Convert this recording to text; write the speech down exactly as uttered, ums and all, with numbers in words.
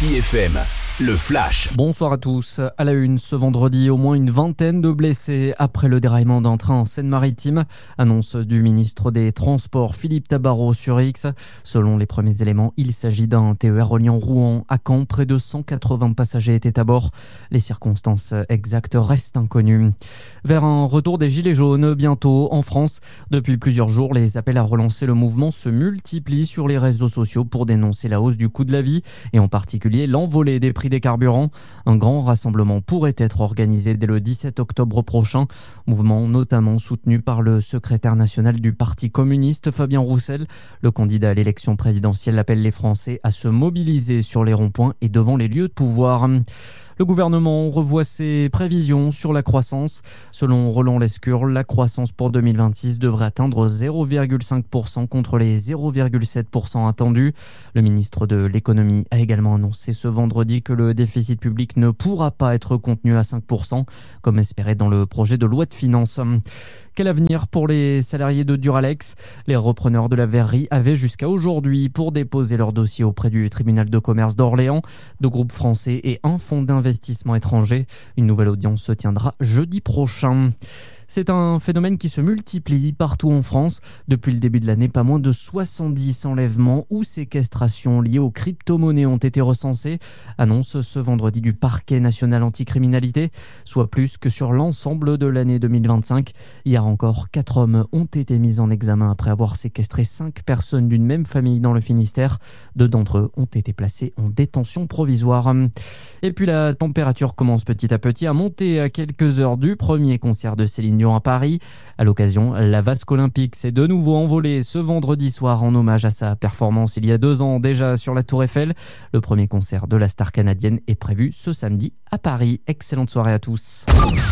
City F M, le flash. Bonsoir à tous. À la une, ce vendredi, au moins une vingtaine de blessés après le déraillement d'un train en Seine-Maritime. Annonce du ministre des Transports Philippe Tabarot sur X. Selon les premiers éléments, il s'agit d'un T E R reliant Rouen à Caen. Près de cent quatre-vingts passagers étaient à bord. Les circonstances exactes restent inconnues. Vers un retour des Gilets jaunes bientôt en France. Depuis plusieurs jours, les appels à relancer le mouvement se multiplient sur les réseaux sociaux pour dénoncer la hausse du coût de la vie et en particulier l'envolée des prix des carburants. Un grand rassemblement pourrait être organisé dès le dix-sept octobre prochain. Mouvement notamment soutenu par le secrétaire national du Parti communiste, Fabien Roussel. Le candidat à l'élection présidentielle appelle les Français à se mobiliser sur les ronds-points et devant les lieux de pouvoir. Le gouvernement revoit ses prévisions sur la croissance. Selon Roland Lescure, la croissance pour deux mille vingt-six devrait atteindre zéro virgule cinq pour cent contre les zéro virgule sept pour cent attendus. Le ministre de l'économie a également annoncé ce vendredi que le déficit public ne pourra pas être contenu à cinq pour cent, comme espéré dans le projet de loi de finances. Quel avenir pour les salariés de Duralex ? Les repreneurs de la verrerie avaient jusqu'à aujourd'hui pour déposer leur dossier auprès du tribunal de commerce d'Orléans, deux groupes français et un fonds d'investissement étranger. Une nouvelle audience se tiendra jeudi prochain. C'est un phénomène qui se multiplie partout en France. Depuis le début de l'année, pas moins de soixante-dix enlèvements ou séquestrations liées aux crypto-monnaies ont été recensés. Annonce ce vendredi du parquet national anticriminalité, soit plus que sur l'ensemble de l'année deux mille vingt-cinq. Hier encore, quatre hommes ont été mis en examen après avoir séquestré cinq personnes d'une même famille dans le Finistère. Deux d'entre eux ont été placés en détention provisoire. Et puis la température commence petit à petit à monter à quelques heures du premier concert de Céline Dion à Paris. À l'occasion, la Vasque olympique s'est de nouveau envolée ce vendredi soir en hommage à sa performance il y a deux ans déjà sur la Tour Eiffel. Le premier concert de la star canadienne est prévu ce samedi à Paris. Excellente soirée à tous.